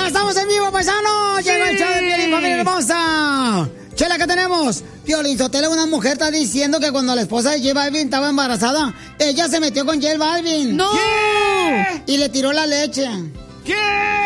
estamos en vivo, paisanos. Sí. Llegó el show de Piolín, familia hermosa. Chela, ¿qué tenemos? Piolín Sotelo, una mujer está diciendo que cuando la esposa de J Balvin estaba embarazada, ella se metió con J Balvin. ¡No! Y le tiró la leche. ¿Qué?